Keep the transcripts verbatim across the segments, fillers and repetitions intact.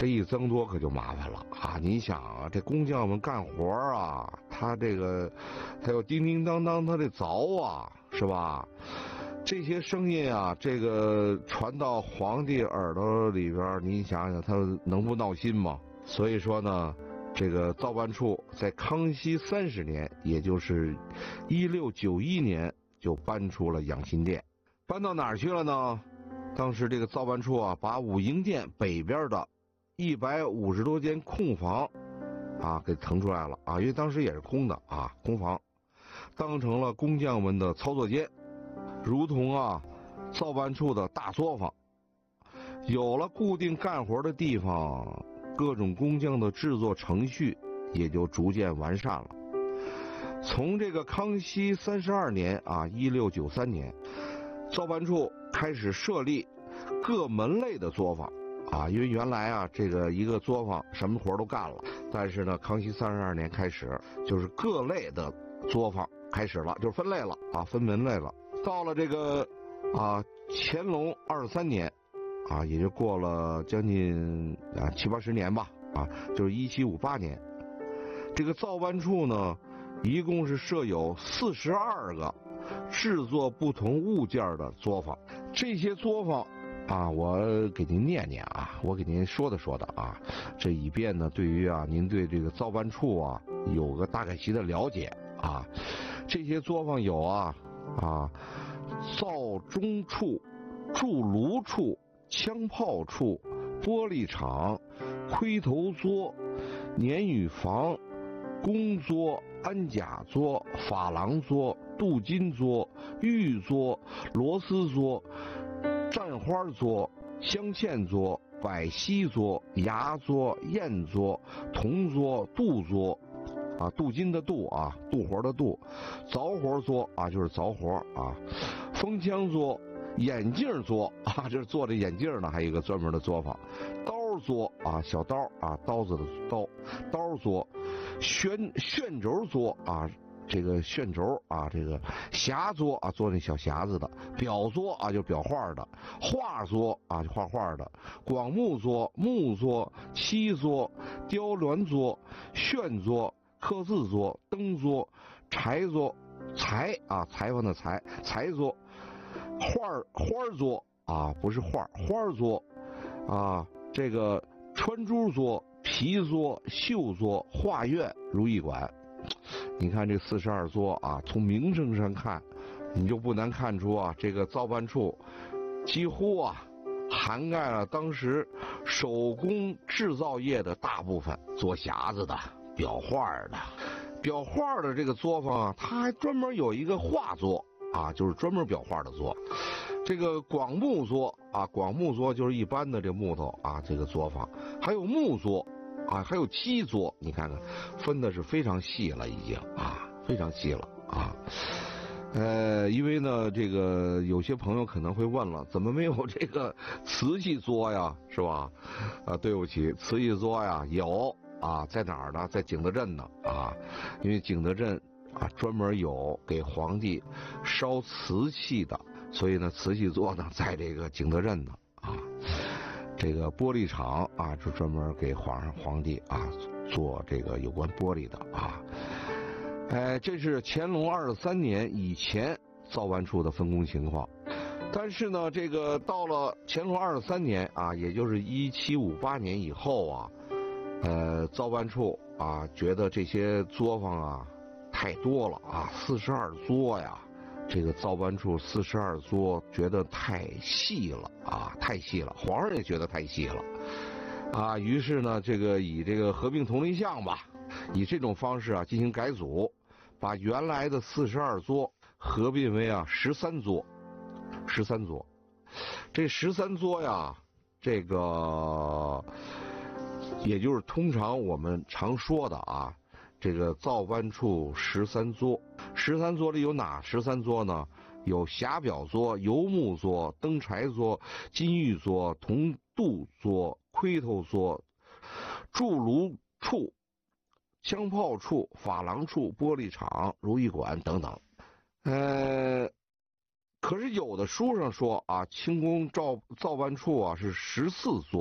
这一增多可就麻烦了啊！你想啊，这工匠们干活啊，他这个他要叮叮当当，他得凿啊，是吧？这些声音啊，这个传到皇帝耳朵里边，你想想，他能不闹心吗？所以说呢，这个造办处在康熙三十年，也就是一六九一年，就搬出了养心殿。搬到哪儿去了呢？当时这个造办处啊，把武英殿北边的一百五十多间空房啊给腾出来了啊，因为当时也是空的啊，空房当成了工匠们的操作间，如同啊造办处的大作坊。有了固定干活的地方，各种工匠的制作程序也就逐渐完善了。从这个康熙三十二年啊，一六九三年，造办处开始设立各门类的作坊啊，因为原来啊这个一个作坊什么活都干了，但是呢，康熙三十二年开始，就是各类的作坊开始了，就是分类了啊，分门类了。到了这个啊乾隆二十三年啊，也就过了将近啊七八十年吧啊，就是一七五八年，这个造办处呢，一共是设有四十二个制作不同物件的作坊。这些作坊啊，我给您念念啊，我给您说的说的啊，这以便呢，对于啊您对这个造办处啊有个大概其的了解啊。这些作坊有啊啊，造钟处、铸炉处、枪炮处、玻璃厂、盔头作、年雨房、工作、安甲作、珐琅作、镀金作、玉作、螺丝作、簪花作、镶嵌作、百锡作、牙作、砚作、铜作、镀作啊，镀金的镀啊，镀活的镀，凿活作啊，就是凿活啊，风枪作、眼镜作啊，这是做这眼镜呢，还有一个专门的作坊，刀作啊，小刀啊，刀子的刀，刀作，旋旋轴作啊，这个旋轴啊，这个匣作啊，做那小匣子的，表作啊，就裱画的，画作啊，就画画的，广木作、木作、漆作、雕鸾作、旋作、刻字作、灯作、柴作、裁啊，裁缝的裁，裁作，画花作啊，不是画，花作啊，这个穿珠作、皮作、绣作、画院、如意馆。你看这四十二作啊，从名声上看，你就不难看出啊，这个造办处几乎啊涵盖了当时手工制造业的大部分，做匣子的、裱画的。裱画的这个作坊啊，它还专门有一个画作啊，就是专门裱画的作。这个广木作啊，广木作就是一般的这木头啊，这个作坊，还有木作啊，还有漆作，你看看分的是非常细了，已经啊，非常细了啊。呃，因为呢，这个有些朋友可能会问了，怎么没有这个瓷器作呀，是吧？啊，对不起，瓷器作呀有啊，在哪儿呢？在景德镇呢啊，因为景德镇啊专门有给皇帝烧瓷器的，所以呢，瓷器作呢在这个景德镇呢啊。这个玻璃厂啊，就专门给皇上皇帝啊做这个有关玻璃的啊。哎，这是乾隆二十三年以前造办处的分工情况。但是呢，这个到了乾隆二十三年啊，也就是一七五八年以后啊，呃，造办处啊觉得这些作坊啊太多了啊，四十二作呀。这个造办处四十二作觉得太细了啊，太细了，皇上也觉得太细了啊，于是呢，这个以这个合并同类项吧，以这种方式啊进行改组，把原来的四十二作合并为啊十三作，十三作。这十三作呀，这个也就是通常我们常说的啊，这个造办处十三作。十三作里有哪十三作呢？有匣表作、油木作、灯柴作、金玉作、铜镀作、盔头作、铸炉处、枪炮处、珐琅处、玻璃厂、如意馆等等。呃，可是有的书上说啊，清宫造造办处啊是十四作，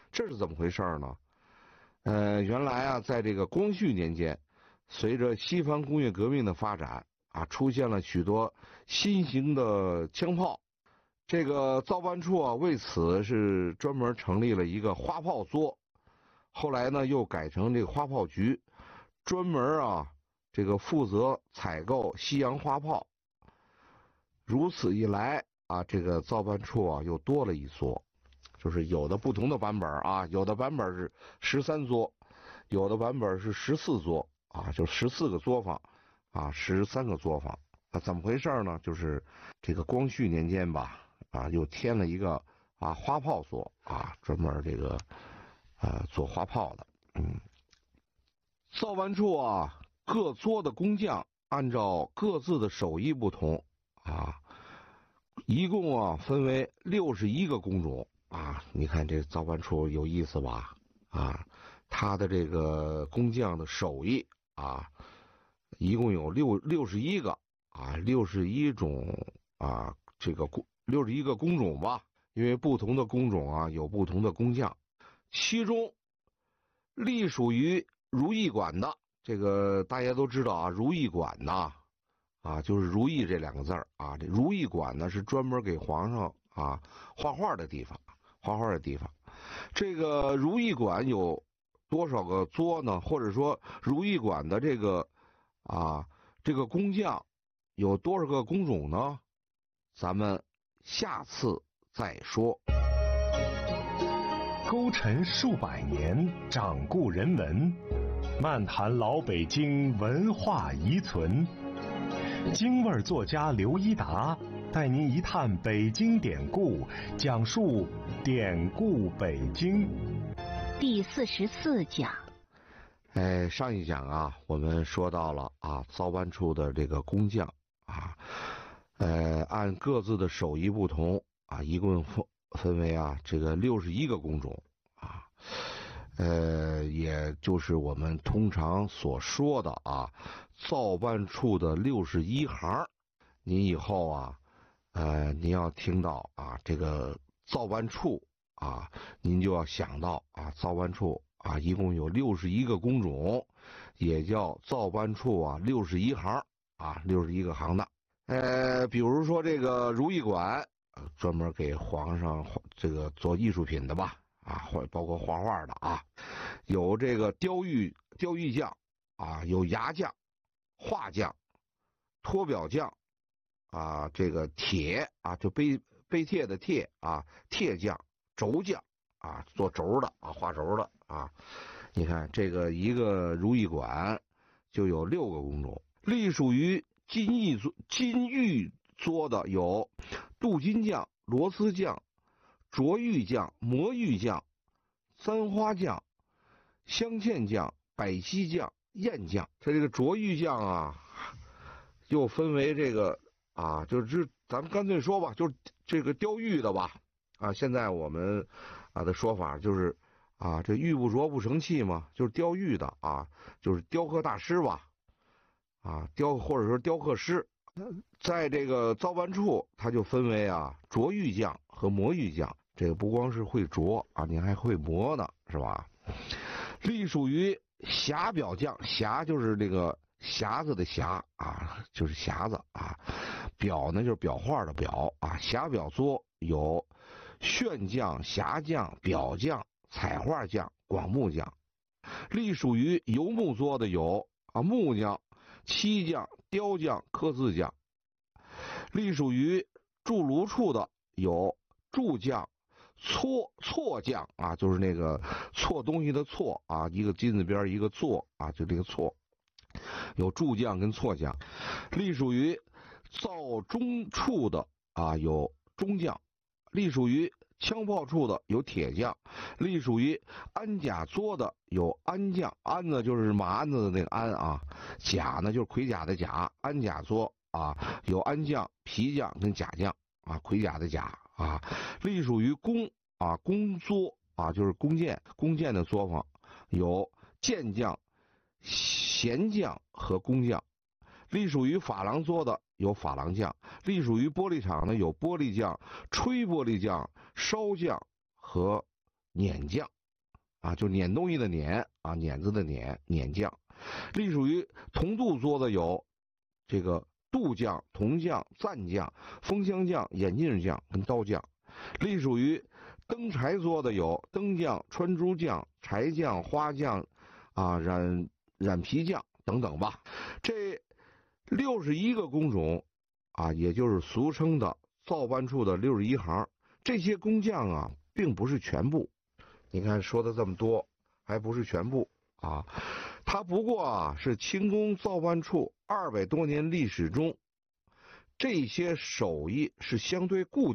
这是怎么回事呢？呃，原来啊，在这个光绪年间，随着西方工业革命的发展啊，出现了许多新型的枪炮。这个造办处啊，为此是专门成立了一个花炮所，后来呢又改成这个花炮局，专门啊这个负责采购西洋花炮。如此一来啊，这个造办处啊又多了一所，就是有的不同的版本啊，有的版本是十三座，有的版本是十四座啊，就十四个作坊啊，十三个作坊啊，怎么回事呢？就是这个光绪年间吧。啊，又添了一个啊花炮所啊，专门这个呃做花炮的。嗯，造办处啊，各作的工匠按照各自的手艺不同啊，一共啊分为六十一个工种啊。你看这造办处有意思吧？啊，他的这个工匠的手艺啊，一共有六六十一个啊，六十一种啊这个工。六十一个工种吧，因为不同的工种啊有不同的工匠，其中隶属于如意馆的，这个大家都知道啊，如意馆呐，啊就是如意这两个字儿啊，这如意馆呢是专门给皇上啊画画的地方，画画的地方。这个如意馆有多少个作呢？或者说如意馆的这个啊这个工匠有多少个工种呢？咱们下次再说。 勾陈数百年，掌故人文，漫谈老北京文化遗存。京味儿作家刘一达带您一探北京典故，讲述典故北京。 第四十四讲。 哎，上一讲啊，我们说到了啊，造办处的这个工匠啊。呃，按各自的手艺不同啊，一共分分为啊这个六十一个工种啊，呃，也就是我们通常所说的啊，造办处的六十一行。您以后啊，呃，您要听到啊这个造办处啊，您就要想到啊，造办处啊一共有六十一个工种，也叫造办处啊六十一行啊，六十一个行当。呃，比如说这个如意馆，专门给皇上这个做艺术品的吧，啊，或包括画画的啊，有这个雕玉雕玉匠啊，有牙匠、画匠、托表匠啊，这个铁啊，就碑碑帖的帖啊，帖匠、轴匠啊，做轴的啊，画轴的啊。你看这个一个如意馆就有六个工种，隶属于金玉做金玉做的有镀金匠、螺丝匠、琢玉匠、磨玉匠、簪花匠、镶嵌匠、百溪匠、砚匠。它这个琢玉匠啊，又分为这个啊，就是咱们干脆说吧，就是这个雕玉的吧。啊，现在我们啊的说法就是啊，这玉不琢不成器嘛，就是雕玉的啊，就是雕刻大师吧。啊，雕或者说雕刻师，在这个造办处，它就分为啊琢玉匠和磨玉匠。这个不光是会琢啊，你还会磨呢，是吧？隶属于匣表匠，匣就是这个匣子的匣啊，就是匣子啊。表呢就是裱画的裱啊。匣表作有炫匠、匣匠、表匠、彩画匠、广木匠。隶属于油木作的有啊木匠、漆匠、雕匠、刻字匠。隶属于铸炉处的有铸匠、搓搓匠啊，就是那个搓东西的搓啊，一个金字边一个做啊，就这个搓，有铸匠跟搓匠。隶属于造钟处的啊有钟匠，隶属于枪炮处的有铁匠，隶属于鞍甲作的有鞍匠，鞍呢就是马鞍子的那个鞍啊，甲呢就是盔甲的甲，鞍甲作啊有鞍匠、皮匠跟甲匠啊，盔甲的甲啊。隶属于弓啊弓作啊就是弓箭，弓箭的作坊有箭匠、弦匠和工匠。隶属于珐琅作的有珐琅匠，隶属于玻璃厂的有玻璃匠、吹玻璃匠、烧匠和碾匠啊，就碾东西的碾啊，碾子的碾，碾匠。隶属于铜镀作的有这个镀匠、铜匠、赞匠、风箱匠、眼镜匠跟刀匠。隶属于灯柴作的有灯匠、穿珠匠、柴匠、花匠啊、染染皮匠等等吧。这六十一个工种啊，也就是俗称的造办处的六十一行。这些工匠啊，并不是全部。你看说的这么多，还不是全部啊。它不过啊，是清宫造办处二百多年历史中，这些手艺是相对固定。